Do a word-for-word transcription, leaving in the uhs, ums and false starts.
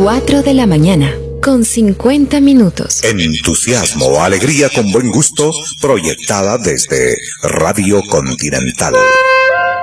cuatro de la mañana, con cincuenta minutos. Entusiasmo, alegría con buen gusto, proyectada desde Radio Continental.